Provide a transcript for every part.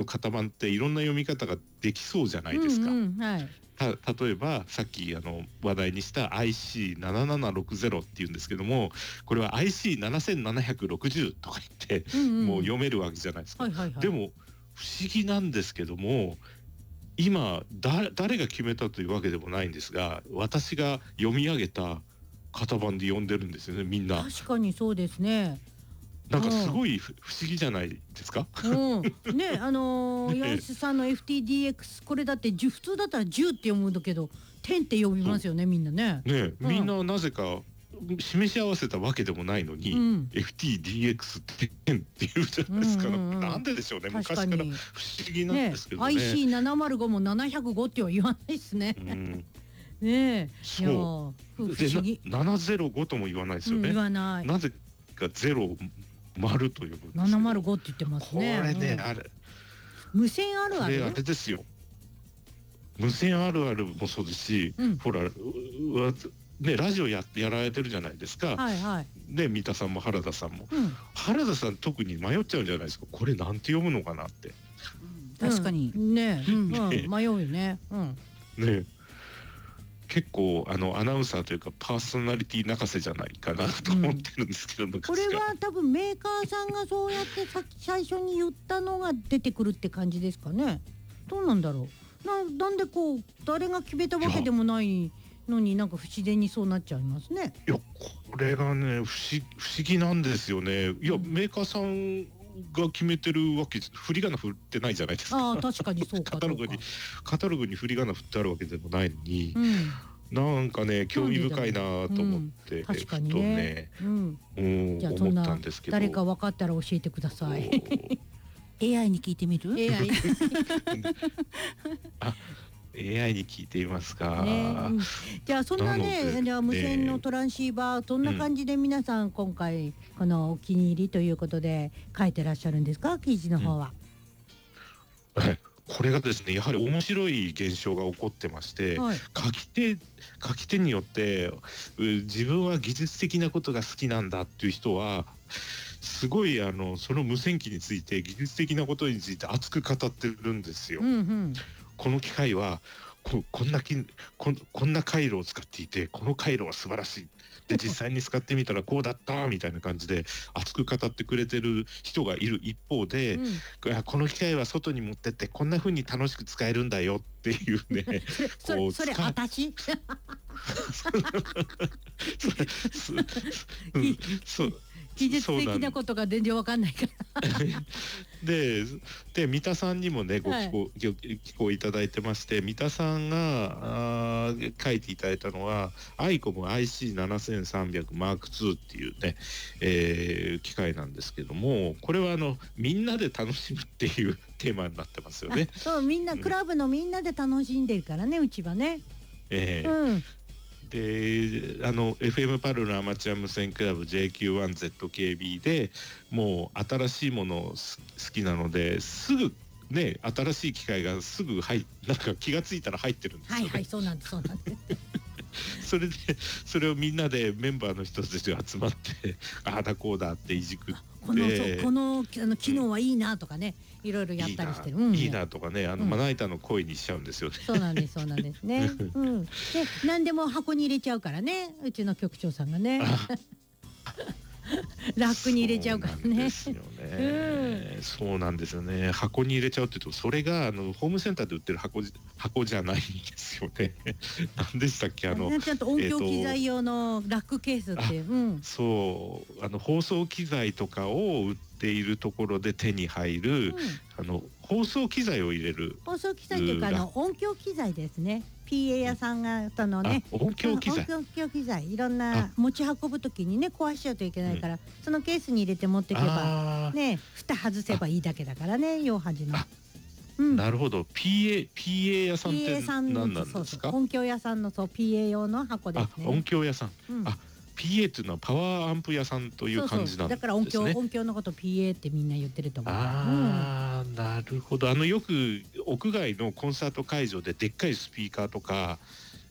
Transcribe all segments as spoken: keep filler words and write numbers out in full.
型番っていろんな読み方ができそうじゃないですか、 うんうんはい、 た例えばさっきあの話題にした アイシーななななろくゼロ っていうんですけども、これは アイシーななせんななひゃくろくじゅう とか言って、うんうん、もう読めるわけじゃないですか、はいはいはい、でも不思議なんですけども、今だ誰が決めたというわけでもないんですが、私が読み上げた型番で読んでるんですよね、みんな。 確かにそうですね。 なんかすごい不思議じゃないですか。 うん、ね、あのー、ね、八重さんの エフティーディーエックス これだって普通だったらじゅうって読むんだけどじゅうって呼びますよね、みんなね。 ね、うん、みんななぜか示し合わせたわけでもないのに、うん、エフティーディーエックス ってじゅうって言うじゃないですか、うんうんうん、なんででしょうね、昔から不思議なんですけどね。 ね アイシーななまるご もななひゃくごっては言わないですね。うんねえ、 そうでななぜろごとも言わないですよね、 うん、言わない。 なぜかゼロ丸と呼ぶんですけどななまるごって言ってますね。 これね、 うん、 あれ無線あるあるあれですよ、無線あるあるもそうですし、うん、ほらね、ラジオ や, やられてるじゃないですか、はいはい、で三田さんも原田さんも、うん、原田さん特に迷っちゃうんじゃないですか、これなんて読むのかなって、うん、 確かに、うん、ね、うん、ね、迷うよね、うん、 ね、結構あのアナウンサーというかパーソナリティ泣かせじゃないかなと思ってるんですけど、うん、 これは多分メーカーさんがそうやってさ最初に言ったのが出てくるって感じですかね。どうなんだろう な, なんでこう誰が決めたわけでもないのになんか不自然にそうなっちゃいますね。 いやこれがね不思, 不思議なんですよね。いや、うん、メーカーさんが決めてるわけ、振り仮名振ってないじゃないですか。 あ確かにそうかカタログにカタログに振り仮名振ってあるわけでもないのに、うん、なんかね興味深いなと思って、うん、 確かにね、 ふとね、うん、じゃあそんな誰か分かったら教えてください。エーアイ に聞いてみる？ エーアイあエーアイ に聞いていますか、 ね、うん、じゃあそんなね、じゃあ無線のトランシーバー、どんな感じで皆さん今回このお気に入りということで書いてらっしゃるんですか、記事の方は。 うん、はい、これがですねやはり面白い現象が起こってまして、はい、書き手書き手によって自分は技術的なことが好きなんだっていう人はすごいあのその無線機について技術的なことについて熱く語ってるんですよ。うんうん、この機械は こ, こんなきこ, こんな回路を使っていてこの回路は素晴らしいで実際に使ってみたらこうだったみたいな感じで熱く語ってくれてる人がいる一方で、うん、この機械は外に持ってってこんな風に楽しく使えるんだよっていうねそれそれ私そう技術的なことが全然わかんないからで, で三田さんにもねご寄稿、はい、寄稿いただいてまして、三田さんがあ書いていただいたのは アイコム アイシーななせんさんびゃくマークツー っていうね、えー、機械なんですけども、これはあのみんなで楽しむっていうテーマになってますよね。 そうみんな、うん、クラブのみんなで楽しんでるからね、うちはね。えーうんであの エフエム パルルアマチュア無線クラブ ジェイキューワンゼットケービー でもう新しいものを好きなのですぐね新しい機械がすぐ入なんか気がついたら入ってるんですよね。 はいはいそうなんですそうなんですそれでそれをみんなでメンバーの人たちが集まってああだこうだっていじくってこのそうこのあの機能はいいなとかね、うん、いろいろやったりしてる。 いいな、うん、いいなとかね、あの、うん、まな板の声にしちゃうんですよね。 そうなんですそうなんですね。うん、で何でも箱に入れちゃうからね、うちの局長さんがねラックに入れちゃうからね。 そうなんですよね、うん、そうなんですよね。箱に入れちゃうって言うとそれがあのホームセンターで売ってる箱箱じゃないんですよね。何でしたっけ、あのちゃんと音響機材用のラックケースっていう、うん、 そうあの放送機材とかを売っているところで手に入る、うん、あの放送機材を入れる放送機材というかあの音響機材ですね。ピーエー 屋さんがそのね音響機材音響機材いろんな持ち運ぶときにね壊しちゃうといけないから、うん、そのケースに入れて持っていけばね蓋外せばいいだけだからね、両端の。 うん、なるほど。 ピーエー ピーエー 屋さんって何なんですか？そうそう音響屋さんのそう ピーエー 用の箱ですね。 あ音響屋さん、うん、あピーエー っていうのはパワーアンプ屋さんという感じなんですね。そうそうだから音響音響のこと ピーエー ってみんな言ってると思う。 ああ、うん、なるほど。あのよく屋外のコンサート会場ででっかいスピーカーとか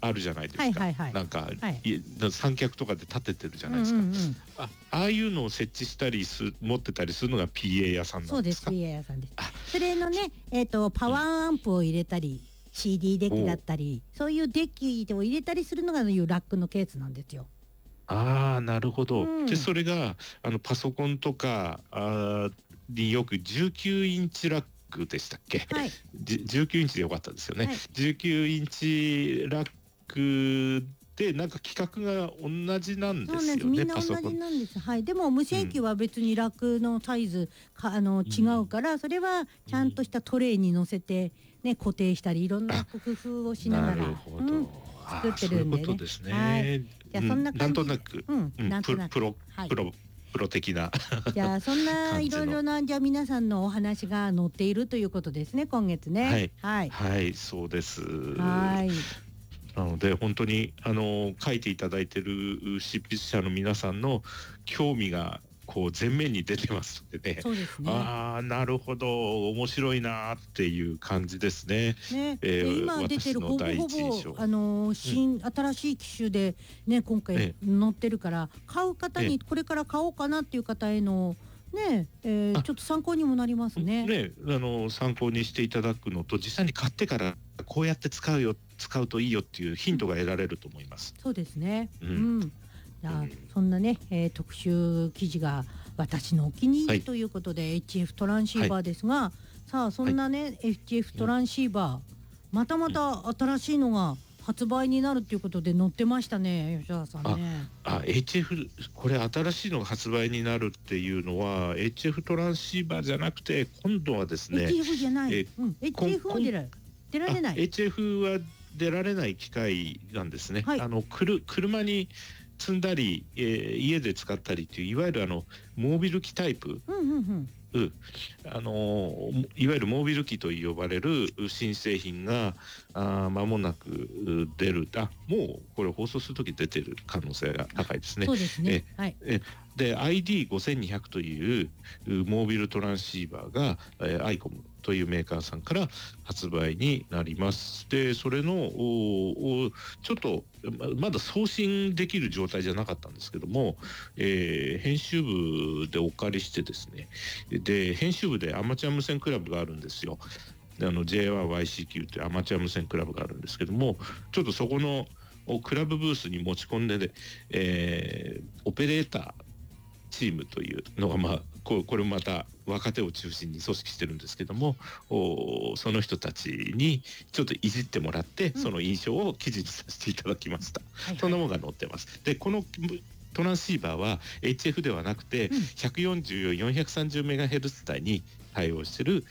あるじゃないですか、 はいはいはい、 なんか、 はい、 い三脚とかで立ててるじゃないですか、 うんうんうん、 あ, ああいうのを設置したりす持ってたりするのが ピーエー 屋さんなんですか？ そうです、ピーエー 屋さんです。それのね、えーと、パワーアンプを入れたり、シーディー デッキだったり、そういうデッキを入れたりするのがいうラックのケースなんですよ。 ああ、なるほど、 うん、 でそれがあのパソコンとかあによくじゅうきゅうインチラックでしたっけ、 はい、 じじゅうきゅうインチでよかったですよね、 はい、 じゅうきゅうインチラックでなんか規格が同じなんですよね。 そうなんです、みんなパソコン、 同じなんです。はい、でも無線機は別にラックのサイズかあの違うから、それはちゃんとしたトレイに乗せてね、固定したりいろんな工夫をしながら、 なるほど、 うん、作ってるんでね。 そういうことですね。 はい、じゃあそんな感じ、 うん、なんとなく、 うんうん、 なんとなく、 プロはい、 プロプロ的なじゃあそんない感じのろいろなじゃあ皆さんのお話が載っているということですね、今月ね。 はいはい、 はい、そうです。 はい、 なので本当にあの書いていただいてる執筆者の皆さんの興味がこう前面に出てますのでね。 そうですね。 ああ、なるほど、面白いなっていう感じですね。 ね、 えー、 で今出てるほぼほぼあのー新、うん、新しい機種でね今回載ってるから、買う方にこれから買おうかなっていう方へのね、えー、ちょっと参考にもなりますね。 ね、あの参考にしていただくのと、実際に買ってからこうやって使うよ使うといいよっていうヒントが得られると思います。 そうですね。 うん。 うん、じゃあ、うん、そんなね、えー、特集記事が私のお気に入りということで、はい、エイチエフ トランシーバーですが、はい、さあそんなね、はい、エイチエフ トランシーバー、うん、またまた新しいのが発売になるっていうことで載ってましたね、吉田さんね。 ああ エイチエフ これ新しいのが発売になるっていうのは エイチエフ トランシーバーじゃなくて、今度はですねエイチエフ じゃない、え、うん、エイチエフ も出られ出られないエイチエフ は出られない機械なんですね。はい、あのくる車に積んだり、えー、家で使ったりっていういわゆるあのモービル機タイプ、 うんうんうんうん、あのいわゆるモービル機と呼ばれる新製品があ間もなく出る。あ、もうこれ放送するとき出てる可能性が高いですね。 そうですね。 え、 はい、 えで アイディーごせんにひゃく というモービルトランシーバーが、えー、アイコムというメーカーさんから発売になります。でそれのおちょっとまだ送信できる状態じゃなかったんですけども、えー、編集部でお借りしてですね、で編集部でアマチュア無線クラブがあるんですよ。あの ジェイワンワイシーキュー というアマチュア無線クラブがあるんですけども、ちょっとそこのクラブブースに持ち込んで、ね、えー、オペレーターチームというのが、まあ、こ, これまた若手を中心に組織してるんですけども、その人たちにちょっといじってもらって、うん、その印象を記事にさせていただきました、はいはい、そんなものが載ってます。でこのトランシーバーは エイチエフ ではなくて、うん、ひゃくよんじゅうよん、よんひゃくさんじゅうメガヘルツ 帯に対応している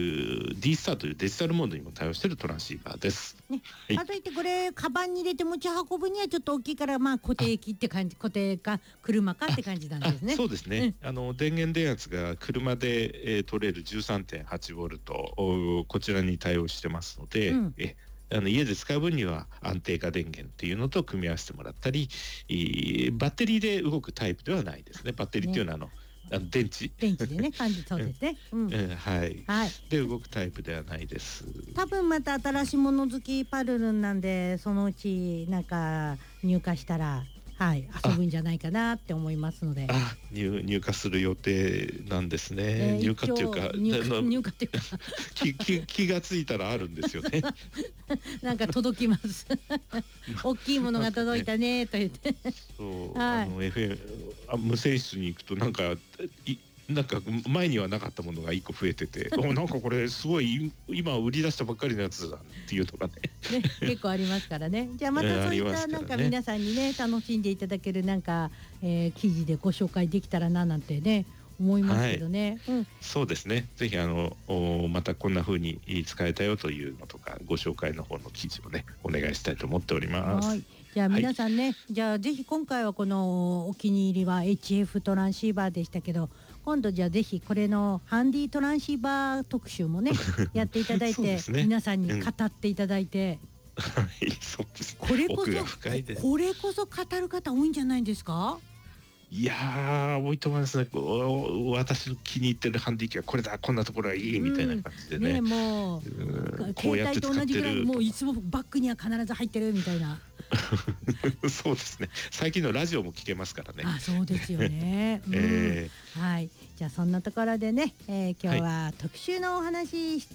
D スターというデジタルモードにも対応しているトランシーバーです。 ね、はい、あといってこれカバンに入れて持ち運ぶにはちょっと大きいから、まあ固定機って感じ、固定か車かって感じなんですね。 そうですね、うん、あの電源電圧が車で、えー、取れる じゅうさんてんはちボルト こちらに対応してますので、うん、えあの家で使う分には安定化電源っていうのと組み合わせてもらったり、バッテリーで動くタイプではないですね。バッテリーっていうのはあの、ね、あの電池電池でね感じそうですね、うんうん、 はい、はい、で動くタイプではないです。 多分また新しいもの好きパルルンなんで、そのうちなんか入荷したら、はい、遊ぶんじゃないかなって思いますので。 あ、入入荷する予定なんですね、えー、入荷っていうか入荷入荷っていうか気, 気, 気がついたらあるんですよねなんか届きます大きいものが届いたねと言ってそう、はい、あの エフエム あ無線室に行くとなんかいなんか前にはなかったものがいっこ増えてておなんかこれすごい今売り出したばっかりのやつだっていうとか ね, ね結構ありますからね。じゃあまたそういったなんか皆さんにね楽しんでいただけるなんか、えー、記事でご紹介できたらななんてね思いますけどね、はい、うん、 そうですね。ぜひあのまたこんな風に使えたよというのとかご紹介の方の記事をねお願いしたいと思っております。 はい、じゃあ皆さんね、はい、じゃあぜひ今回はこのお気に入りは エイチエフ トランシーバーでしたけど、今度じゃあぜひこれのハンディトランシーバー特集もねやっていただいて、ね、皆さんに語っていただいて、 うん、はい、そうです。 これこそ奥が深いです。 これこそ語る方多いんじゃないですか。 いやー多いと思いますね。こう私の気に入ってるハンディ機はこれだ、こんなところがいいみたいな感じでね。 ね、もう携帯と同じぐらいもういつもバッグには必ず入ってるみたいな。 そうですね。最近のラジオも聞けますからね。 あ、そうですよね。うん、 えはい。じゃあそんなところでね、えー、今日は特集のお話し